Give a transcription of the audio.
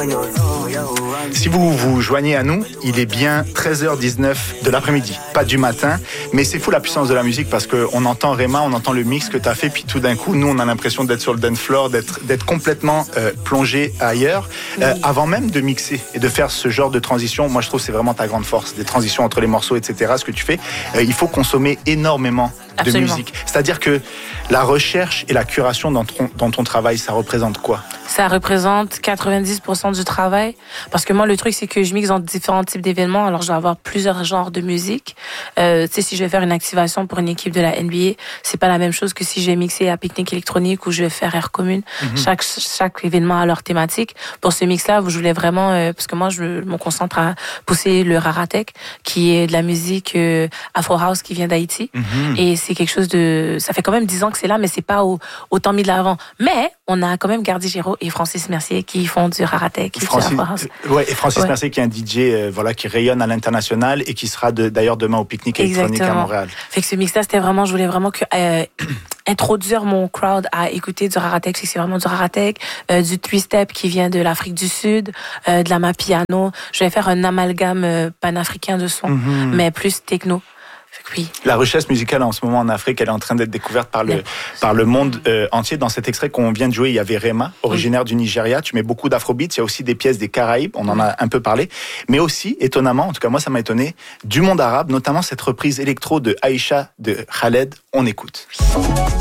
Si vous vous joignez à nous, il est bien 13h19 de l'après-midi, pas du matin. Mais c'est fou la puissance de la musique parce qu'on entend Rema, on entend le mix que tu as fait, puis tout d'un coup, nous, on a l'impression d'être sur le dance floor, d'être complètement plongé ailleurs. Avant même de mixer et de faire ce genre de transition, moi je trouve que c'est vraiment ta grande force, des transitions entre les morceaux, etc. Ce que tu fais, il faut consommer énormément de musique. C'est-à-dire que la recherche et la curation dans ton travail, ça représente quoi? Ça représente 90% du travail. Parce que moi, le truc, c'est que je mixe dans différents types d'événements. Alors, je dois avoir plusieurs genres de musique. Tu sais, si je vais faire une activation pour une équipe de la NBA, c'est pas la même chose que si je vais mixer à Pique-Nique électronique ou je vais faire Air Commune. Chaque événement a leur thématique. Pour ce mix-là, je voulais vraiment... parce que moi, je me concentre à pousser le Raratech, qui est de la musique Afro House qui vient d'Haïti. Et c'est quelque chose de... Ça fait quand même 10 ans que c'est là, mais c'est pas autant mis de l'avant. Mais on a quand même Gardy Géraud et Francis Mercier qui font du Raratech. Et Francis Mercier qui est un DJ qui rayonne à l'international et qui sera d'ailleurs demain au Pique-Nique électronique à Montréal. Fait que ce mix-là, je voulais vraiment introduire mon crowd à écouter du Raratech. C'est vraiment du Raratech, du three-step qui vient de l'Afrique du Sud, de la mapiano. Je vais faire un amalgame panafricain de son, mais plus techno. Oui. La richesse musicale en ce moment en Afrique, elle est en train d'être découverte par le monde entier. Dans cet extrait qu'on vient de jouer, il y avait Rema, originaire du Nigeria. Tu mets beaucoup d'afrobeats. Il y a aussi des pièces des Caraïbes. On en a un peu parlé. Mais aussi, étonnamment, en tout cas moi ça m'a étonné, du monde arabe, notamment cette reprise électro de Aïcha de Khaled. On écoute.